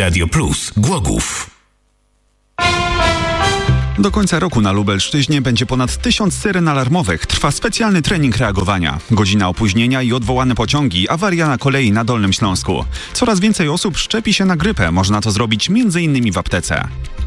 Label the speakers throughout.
Speaker 1: Radio Plus Głogów.
Speaker 2: Do końca roku na Lubelszczyźnie będzie ponad 1000 syren alarmowych. Trwa specjalny trening reagowania. Godzina opóźnienia i odwołane pociągi, awaria na kolei na Dolnym Śląsku. Coraz więcej osób szczepi się na grypę. Można to zrobić m.in. w aptece.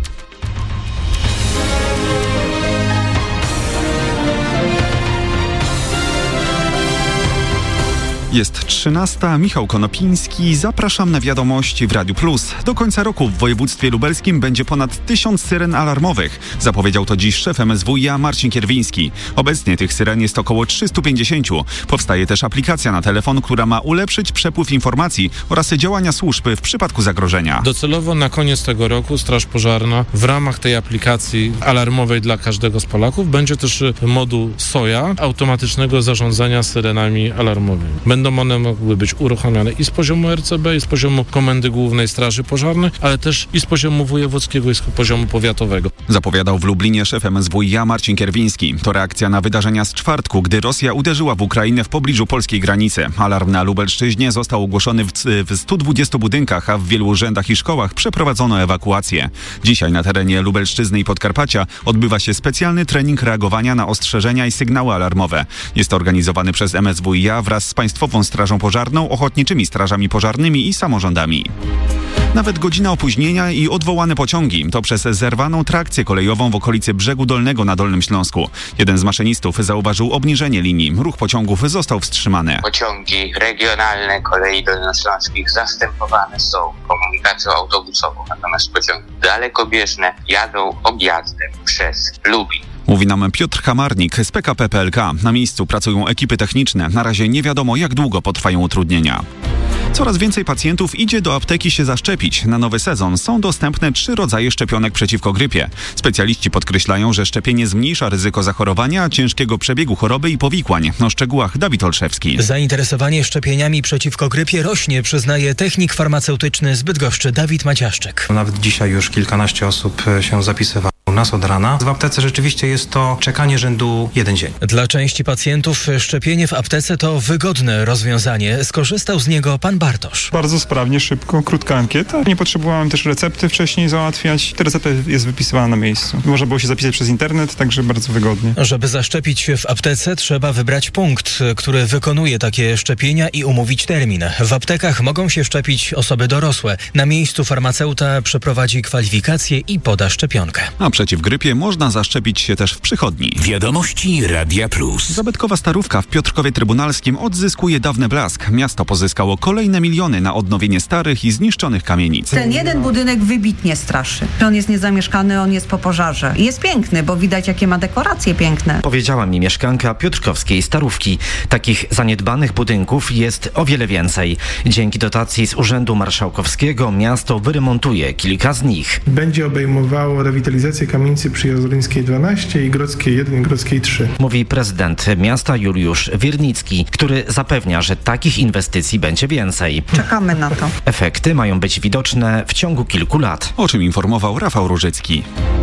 Speaker 2: Jest 13. Michał Konopiński. Zapraszam na wiadomości w Radiu Plus. Do końca roku w województwie lubelskim będzie ponad 1000 syren alarmowych. Zapowiedział to dziś szef MSWiA Marcin Kierwiński. Obecnie tych syren jest około 350. Powstaje też aplikacja na telefon, która ma ulepszyć przepływ informacji oraz działania służb w przypadku zagrożenia.
Speaker 3: Docelowo na koniec tego roku Straż Pożarna w ramach tej aplikacji alarmowej dla każdego z Polaków będzie też moduł SOJA, automatycznego zarządzania syrenami alarmowymi. Będą one mogły być uruchomione i z poziomu RCB, i z poziomu Komendy Głównej Straży Pożarnej, ale też i z poziomu wojewódzkiego, i z poziomu powiatowego.
Speaker 2: Zapowiadał w Lublinie szef MSWiA Marcin Kierwiński. To reakcja na wydarzenia z czwartku, gdy Rosja uderzyła w Ukrainę w pobliżu polskiej granicy. Alarm na Lubelszczyźnie został ogłoszony w 120 budynkach, a w wielu urzędach i szkołach przeprowadzono ewakuację. Dzisiaj na terenie Lubelszczyzny i Podkarpacia odbywa się specjalny trening reagowania na ostrzeżenia i sygnały alarmowe. Jest organizowany przez MSWiA wraz z Państwową Strażą Pożarną, ochotniczymi strażami pożarnymi i samorządami. Nawet godzina opóźnienia i odwołane pociągi to przez zerwaną trakcję kolejową w okolicy Brzegu Dolnego na Dolnym Śląsku. Jeden z maszynistów zauważył obniżenie linii. Ruch pociągów został wstrzymany.
Speaker 4: Pociągi regionalne kolei dolnośląskich zastępowane są komunikacją autobusową, natomiast pociągi dalekobieżne jadą objazdem przez Lubin.
Speaker 2: Mówi nam Piotr Hamarnik z PKP PLK. Na miejscu pracują ekipy techniczne. Na razie nie wiadomo, jak długo potrwają utrudnienia. Coraz więcej pacjentów idzie do apteki się zaszczepić. Na nowy sezon są dostępne 3 rodzaje szczepionek przeciwko grypie. Specjaliści podkreślają, że szczepienie zmniejsza ryzyko zachorowania, ciężkiego przebiegu choroby i powikłań. O szczegółach Dawid Olszewski.
Speaker 5: Zainteresowanie szczepieniami przeciwko grypie rośnie, przyznaje technik farmaceutyczny z Bydgoszczy Dawid Maciaszczyk.
Speaker 6: Nawet dzisiaj już kilkanaście osób się zapisywało u nas od rana. W aptece rzeczywiście jest to czekanie rzędu 1 dzień.
Speaker 5: Dla części pacjentów szczepienie w aptece to wygodne rozwiązanie. Skorzystał z niego pan Bartosz.
Speaker 7: Bardzo sprawnie, szybko, krótka ankieta. Nie potrzebowałem też recepty wcześniej załatwiać. Ta recepta jest wypisywana na miejscu. Można było się zapisać przez internet, także bardzo wygodnie.
Speaker 5: Żeby zaszczepić się w aptece, trzeba wybrać punkt, który wykonuje takie szczepienia i umówić termin. W aptekach mogą się szczepić osoby dorosłe. Na miejscu farmaceuta przeprowadzi kwalifikację i poda szczepionkę.
Speaker 2: A przeciw grypie można zaszczepić się też w przychodni.
Speaker 1: Wiadomości Radia Plus.
Speaker 2: Zabytkowa Starówka w Piotrkowie Trybunalskim odzyskuje dawny blask. Miasto pozyskało kolejne miliony na odnowienie starych i zniszczonych kamienic.
Speaker 8: Ten jeden budynek wybitnie straszy. On jest niezamieszkany, on jest po pożarze. Jest piękny, bo widać, jakie ma dekoracje piękne.
Speaker 9: Powiedziała mi mieszkanka piotrkowskiej Starówki. Takich zaniedbanych budynków jest o wiele więcej. Dzięki dotacji z Urzędu Marszałkowskiego miasto wyremontuje kilka z nich.
Speaker 10: Będzie obejmowało rewitalizację kamienicy przy Jazdrońskiej 12 i Grodzkiej 1 i Grodzkiej 3.
Speaker 9: Mówi prezydent miasta Juliusz Wiernicki, który zapewnia, że takich inwestycji będzie więcej.
Speaker 8: Czekamy na to.
Speaker 9: Efekty mają być widoczne w ciągu kilku lat.
Speaker 2: O czym informował Rafał Różycki.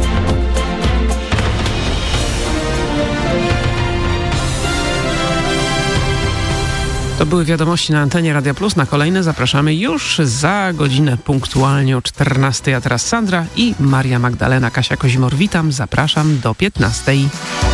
Speaker 11: To były wiadomości na antenie Radia Plus. Na kolejne zapraszamy już za godzinę punktualnie o 14. A teraz Sandra i Maria Magdalena. Kasia Kozimor, witam, zapraszam do 15.